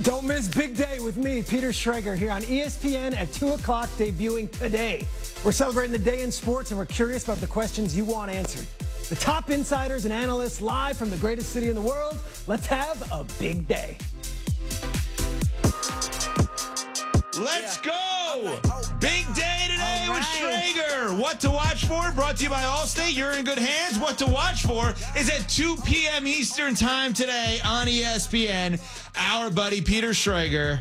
Don't miss Big Day with me, Peter Schrager, here on ESPN at 2 o'clock, debuting today. We're celebrating the day in sports, and we're curious about the questions you want answered. The top insiders and analysts live from the greatest city in the world. Let's have a big day. Let's go! Big day today with Schrager. What to watch for? Brought to you by Allstate. You're in good hands. What to watch for is at 2 p.m. Eastern time today on ESPN. Our buddy Peter Schrager.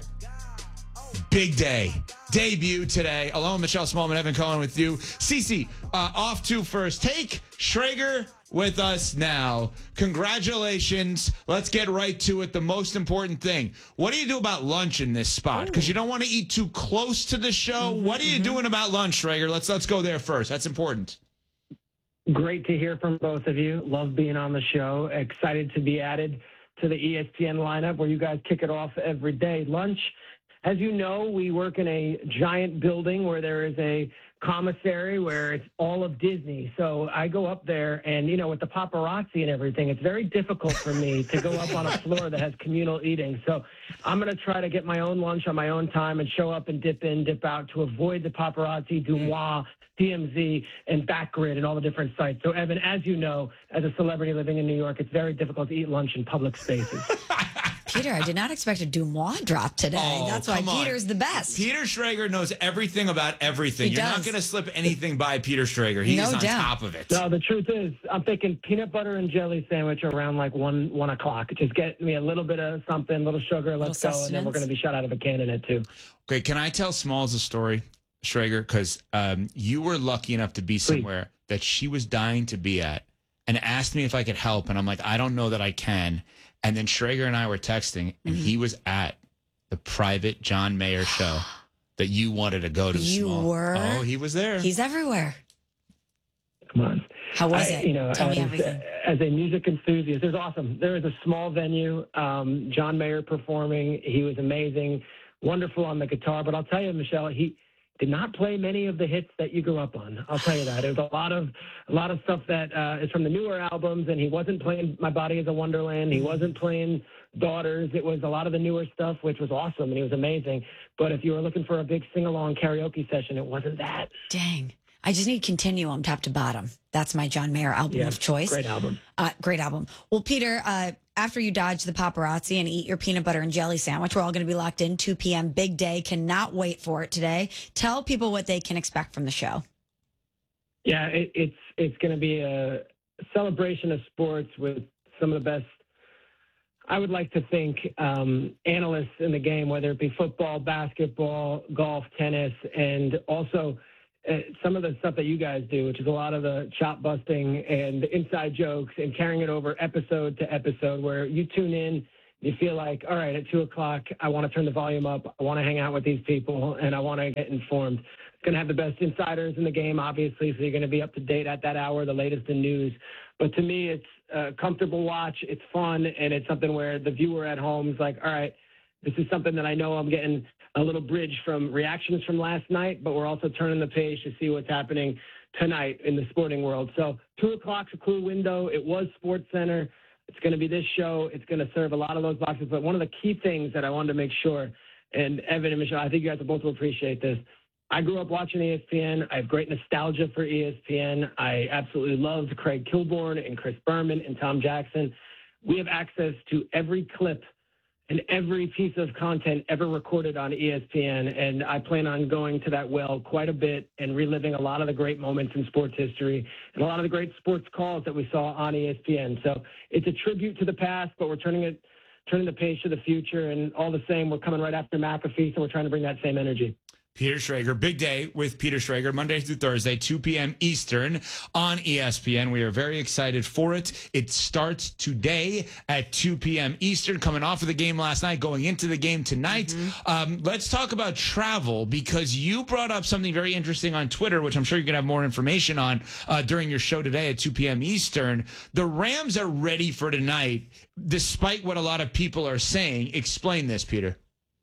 Big day. Debut today. Along with Michelle Smallman, Evan Cohen with you. Cece, off to first take. Schrager with us now. Congratulations. Let's get right to it. The most important thing. What do you do about lunch in this spot? Because you don't want to eat too close to the show. What are you doing about lunch, Schrager? Let's go there first. That's important. Great to hear from both of you. Love being on the show. Excited to be added to the ESPN lineup where you guys kick it off every day. Lunch, as you know, we work in a giant building where there is a commissary where it's all of Disney. So I go up there and, you know, with the paparazzi and everything, it's very difficult for me to go up on a floor that has communal eating. So I'm going to try to get my own lunch on my own time and show up and dip in, dip out to avoid the paparazzi, Dumois, TMZ, and Backgrid and all the different sites. So, Evan, as you know, as a celebrity living in New York, it's very difficult to eat lunch in public spaces. Peter, I did not expect a Dumois drop today. Oh, that's why Peter's the best. Peter Schrager knows everything about everything. You're not going to slip anything by Peter Schrager. He's No on doubt. top of it. No, the truth is, I'm thinking peanut butter and jelly sandwich around like 1 o'clock. Just get me a little bit of something, a little sugar, let's go, and then we're going to be shot out of a cannon at 2. Okay, can I tell Smalls a story, Schrager? Because you were lucky enough to be somewhere that she was dying to be at and asked me if I could help. And I'm like, I don't know that I can. And then Schrager and I were texting, and he was at the private John Mayer show that you wanted to go to. You were? Oh, he was there. He's everywhere. Come on. How was it? You know, Tell me everything. As a music enthusiast, it was awesome. There was a small venue, John Mayer performing. He was amazing, wonderful on the guitar. But I'll tell you, Michelle, he did not play many of the hits that you grew up on. I'll tell you that. It was a lot of stuff that is from the newer albums, and he wasn't playing My Body is a Wonderland. He wasn't playing Daughters. It was a lot of the newer stuff, which was awesome, and he was amazing. But if you were looking for a big sing-along karaoke session, it wasn't that. Dang. I just need Continuum top to bottom. That's my John Mayer album of choice. Great album. Great album. Well, Peter, after you dodge the paparazzi and eat your peanut butter and jelly sandwich, we're all going to be locked in 2 p.m. Big day. Cannot wait for it today. Tell people what they can expect from the show. Yeah, it's going to be a celebration of sports with some of the best, I would like to think, analysts in the game, whether it be football, basketball, golf, tennis, and also some of the stuff that you guys do, which is a lot of the chop busting and the inside jokes and carrying it over episode to episode where you tune in, you feel like, all right, at 2 o'clock, I want to turn the volume up. I want to hang out with these people and I want to get informed. It's going to have the best insiders in the game, obviously, so you're going to be up to date at that hour, the latest in news. But to me, it's a comfortable watch. It's fun, and it's something where the viewer at home is like, all right, this is something that I know I'm getting a little bridge from reactions from last night, but we're also turning the page to see what's happening tonight in the sporting world. So 2 o'clock's a cool window. It was Sports Center. It's going to be this show. It's going to serve a lot of those boxes. But one of the key things that I wanted to make sure, and Evan and Michelle, I think you guys will both appreciate this. I grew up watching ESPN. I have great nostalgia for ESPN. I absolutely loved Craig Kilborn and Chris Berman and Tom Jackson. We have access to every clip and every piece of content ever recorded on ESPN, and I plan on going to that well quite a bit and reliving a lot of the great moments in sports history and a lot of the great sports calls that we saw on ESPN. So it's a tribute to the past, but we're turning the page to the future, and all the same, we're coming right after McAfee, so we're trying to bring that same energy. Peter Schrager, big day with Peter Schrager, Monday through Thursday, 2 p.m. Eastern on ESPN. We are very excited for it. It starts today at 2 p.m. Eastern, coming off of the game last night, going into the game tonight. Let's talk about travel, because you brought up something very interesting on Twitter, which I'm sure you're going to have more information on during your show today at 2 p.m. Eastern. The Rams are ready for tonight, despite what a lot of people are saying. Explain this, Peter.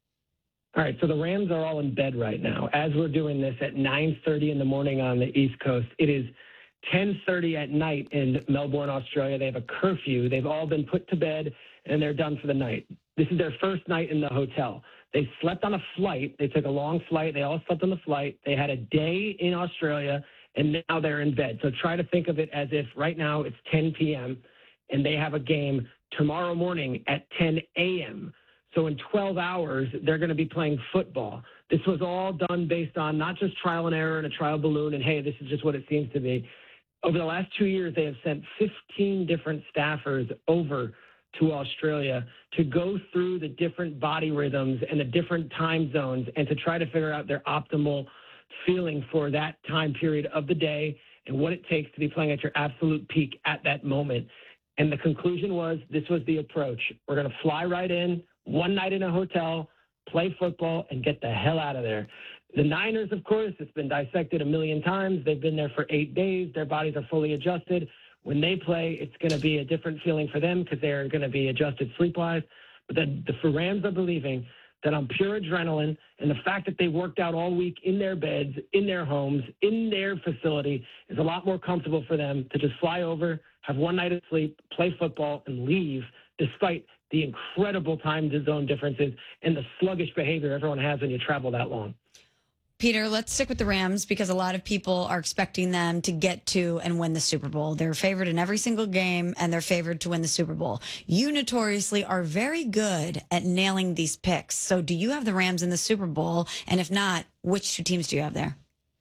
All right, so the Rams are all in bed right now. As we're doing this at 9:30 in the morning on the East Coast, it is 10:30 at night in Melbourne, Australia. They have a curfew. They've all been put to bed and they're done for the night. This is their first night in the hotel. They slept on a flight. They took a long flight. They all slept on the flight. They had a day in Australia, and now they're in bed. So try to think of it as if right now it's 10 p.m., and they have a game tomorrow morning at 10 a.m. So in 12 hours, they're going to be playing football. This was all done based on not just trial and error and a trial balloon and, hey, this is just what it seems to be. Over the last 2 years, they have sent 15 different staffers over to Australia to go through the different body rhythms and the different time zones and to try to figure out their optimal feeling for that time period of the day and what it takes to be playing at your absolute peak at that moment. And the conclusion was this was the approach. We're going to fly right in, one night in a hotel, play football, and get the hell out of there. The Niners, of course, it's been dissected a million times. They've been there for 8 days. Their bodies are fully adjusted. When they play, it's going to be a different feeling for them because they're going to be adjusted sleep-wise. But the Rams are believing that on pure adrenaline and the fact that they worked out all week in their beds, in their homes, in their facility is a lot more comfortable for them to just fly over, have one night of sleep, play football, and leave despite the incredible time zone differences and the sluggish behavior everyone has when you travel that long. Peter, let's stick with the Rams because a lot of people are expecting them to get to and win the Super Bowl. They're favored in every single game, and they're favored to win the Super Bowl. You notoriously are very good at nailing these picks. So do you have the Rams in the Super Bowl? And if not, which two teams do you have there?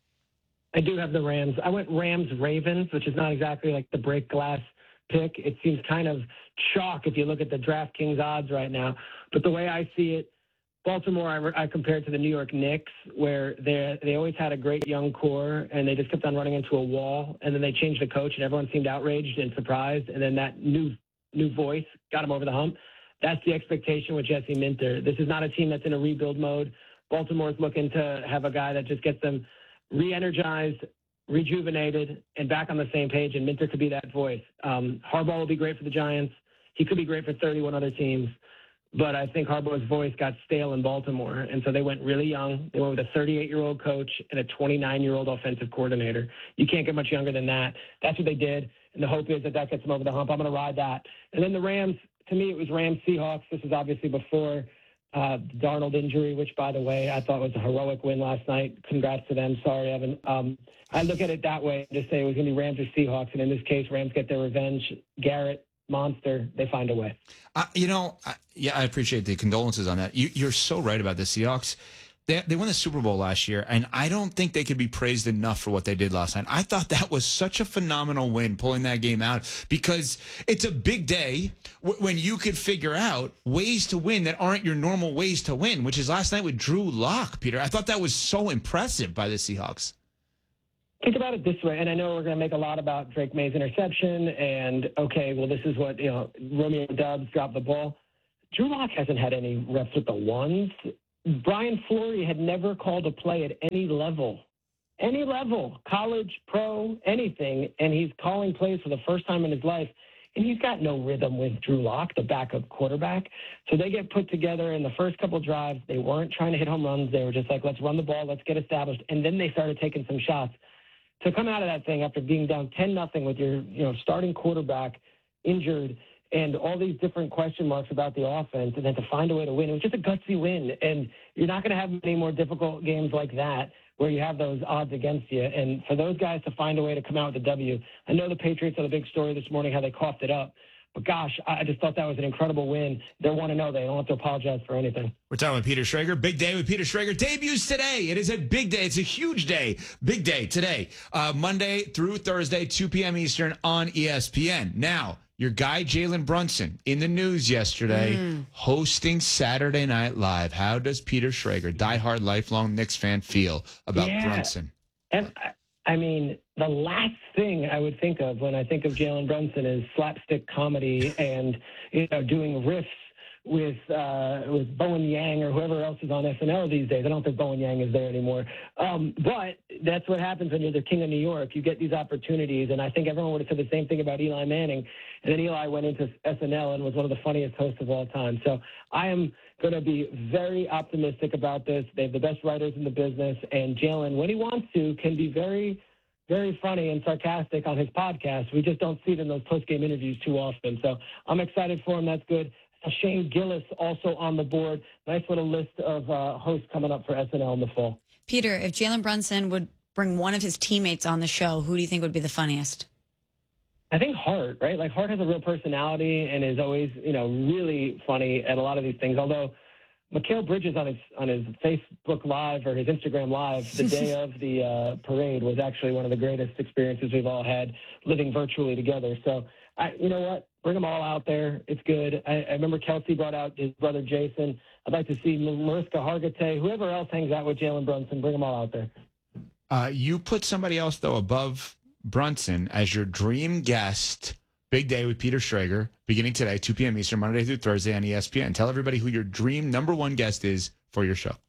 I do have the Rams. I went Rams-Ravens, which is not exactly like the break glass pick. It seems kind of chalk if you look at the DraftKings odds right now. But the way I see it, Baltimore, I compared to the New York Knicks, where they always had a great young core, and they just kept on running into a wall. And then they changed the coach, and everyone seemed outraged and surprised. And then that new voice got them over the hump. That's the expectation with Jesse Minter. This is not a team that's in a rebuild mode. Baltimore's looking to have a guy that just gets them re-energized, rejuvenated, and back on the same page, and Minter could be that voice. Harbaugh will be great for the Giants. He could be great for 31 other teams. But I think Harbaugh's voice got stale in Baltimore, and so they went really young. They went with a 38-year-old coach and a 29-year-old offensive coordinator. You can't get much younger than that. That's what they did, and the hope is that gets them over the hump. I'm going to ride that. And then the Rams, to me, it was Rams-Seahawks. This was obviously before the Darnold injury, which, by the way, I thought was a heroic win last night. Congrats to them. Sorry, Evan. I look at it that way, just say it was going to be Rams or Seahawks, and in this case, Rams get their revenge. Garrett, monster, they find a way. I appreciate the condolences on that. You're so right about the Seahawks. They won the Super Bowl last year, and I don't think they could be praised enough for what they did last night. I thought that was such a phenomenal win, pulling that game out, because it's a big day when you could figure out ways to win that aren't your normal ways to win, which is last night with Drew Lock, Peter. I thought that was so impressive by the Seahawks. Think about it this way, and I know we're going to make a lot about Drake May's interception, and, okay, well, this is what, Romeo Doubs dropped the ball. Drew Lock hasn't had any reps with the ones. Brian Fleury had never called a play at any level, college, pro, anything, and he's calling plays for the first time in his life, and he's got no rhythm with Drew Lock, the backup quarterback. So they get put together in the first couple drives. They weren't trying to hit home runs. They were just like, let's run the ball, let's get established, and then they started taking some shots. To come out of that thing after being down 10-0 with your starting quarterback injured and all these different question marks about the offense, and then to find a way to win, it was just a gutsy win. And you're not going to have many more difficult games like that where you have those odds against you. And for those guys to find a way to come out with a W, I know the Patriots are the big story this morning, how they coughed it up. But, gosh, I just thought that was an incredible win. They're 1-0. They don't have to apologize for anything. We're talking with Peter Schrager. Big day with Peter Schrager. Debuts today. It is a big day. It's a huge day. Big day today. Monday through Thursday, 2 p.m. Eastern on ESPN. Now, your guy Jalen Brunson in the news yesterday hosting Saturday Night Live. How does Peter Schrager, diehard lifelong Knicks fan, feel about Brunson? And I mean, the last thing I would think of when I think of Jalen Brunson is slapstick comedy and doing riffs with Bowen Yang or whoever else is on SNL these days. I don't think Bowen Yang is there anymore. But that's what happens when you're the king of New York. You get these opportunities, and I think everyone would have said the same thing about Eli Manning. And then Eli went into SNL and was one of the funniest hosts of all time. So I am going to be very optimistic about this. They have the best writers in the business, and Jalen, when he wants to, can be very, very funny and sarcastic on his podcast. We just don't see it in those post-game interviews too often. So I'm excited for him. That's good. Shane Gillis also on the board. Nice little list of hosts coming up for SNL in the fall. Peter, if Jalen Brunson would bring one of his teammates on the show, who do you think would be the funniest? I think Hart, right? Like Hart has a real personality and is always, really funny at a lot of these things. Although Mikal Bridges on his Facebook Live or his Instagram Live the day of the parade was actually one of the greatest experiences we've all had living virtually together. So, you know what? Bring them all out there. It's good. I remember Kelsey brought out his brother Jason. I'd like to see Mariska Hargitay, whoever else hangs out with Jalen Brunson, bring them all out there. You put somebody else, though, above Brunson as your dream guest. Big day with Peter Schrager, beginning today, 2 p.m. Eastern, Monday through Thursday on ESPN. Tell everybody who your dream number one guest is for your show.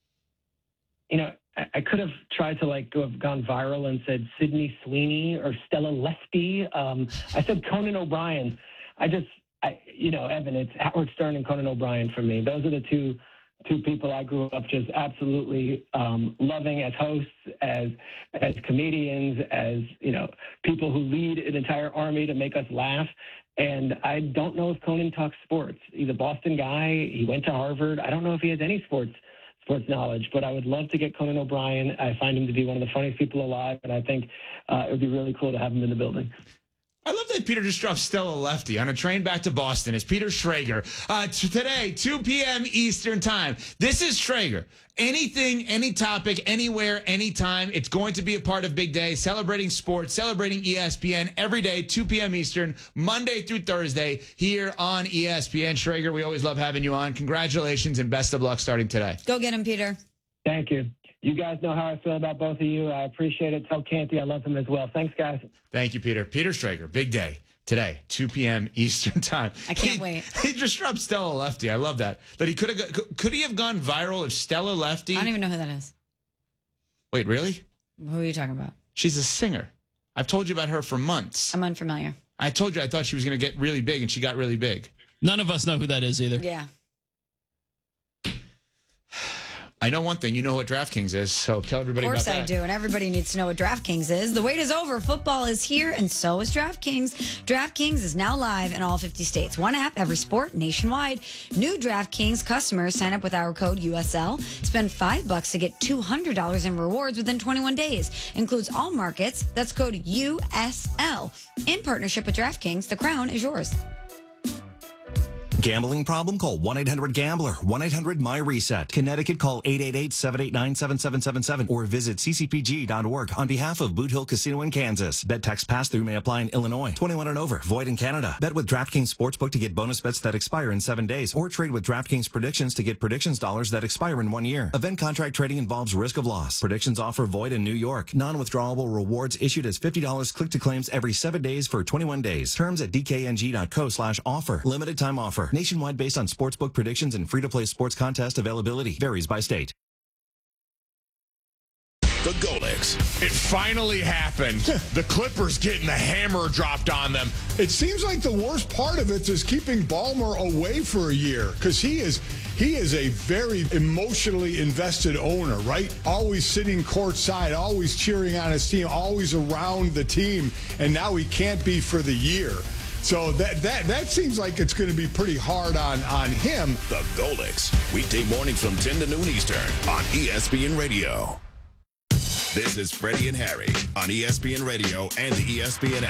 I could have tried to have gone viral and said Sydney Sweeney or Stella Lefty. I said Conan O'Brien. Evan, it's Howard Stern and Conan O'Brien for me. Those are the two people I grew up just absolutely loving as hosts, as comedians, as people who lead an entire army to make us laugh. And I don't know if Conan talks sports. He's a Boston guy. He went to Harvard. I don't know if he has any sports knowledge, but I would love to get Conan O'Brien. I find him to be one of the funniest people alive, and I think it would be really cool to have him in the building. I love that Peter just dropped Stella Lefty on a train back to Boston. It's Peter Schrager. Today, 2 p.m. Eastern time. This is Schrager. Anything, any topic, anywhere, anytime. It's going to be a part of Big Day, celebrating sports, celebrating ESPN every day, 2 p.m. Eastern, Monday through Thursday, here on ESPN. Schrager, we always love having you on. Congratulations and best of luck starting today. Go get him, Peter. Thank you. You guys know how I feel about both of you. I appreciate it. Tell Canty I love him as well. Thanks, guys. Thank you, Peter. Peter Schrager, Big Day today, 2 p.m. Eastern time. I can't wait. He just dropped Stella Lefty. I love that. That he could he have gone viral if Stella Lefty? I don't even know who that is. Wait, really? Who are you talking about? She's a singer. I've told you about her for months. I'm unfamiliar. I told you I thought she was going to get really big, and she got really big. None of us know who that is either. Yeah. I know one thing. You know what DraftKings is, so tell everybody about that. Of course I do, and everybody needs to know what DraftKings is. The wait is over. Football is here, and so is DraftKings. DraftKings is now live in all 50 states. One app, every sport, nationwide. New DraftKings customers sign up with our code USL. Spend $5 to get $200 in rewards within 21 days. Includes all markets. That's code USL. In partnership with DraftKings, the crown is yours. Gambling problem? Call 1-800-GAMBLER. 1-800-MY-RESET. Connecticut, call 888-789-7777 or visit ccpg.org on behalf of Boot Hill Casino in Kansas. Bet tax pass-through may apply in Illinois. 21 and over. Void in Canada. Bet with DraftKings Sportsbook to get bonus bets that expire in 7 days or trade with DraftKings Predictions to get predictions dollars that expire in 1 year. Event contract trading involves risk of loss. Predictions offer void in New York. Non-withdrawable rewards issued as $50 click to claims every 7 days for 21 days. Terms at dkng.co/offer. Limited time offer. Nationwide based on sportsbook predictions and free-to-play sports contest availability. Varies by state. The Golix. It finally happened. The Clippers getting the hammer dropped on them. It seems like the worst part of it is keeping Ballmer away for a year because he is a very emotionally invested owner, right? Always sitting courtside, always cheering on his team, always around the team, and now he can't be for the year. So that seems like it's going to be pretty hard on him. The Golix. Weekday mornings from 10 to noon Eastern on ESPN Radio. This is Freddie and Harry on ESPN Radio and the ESPN app.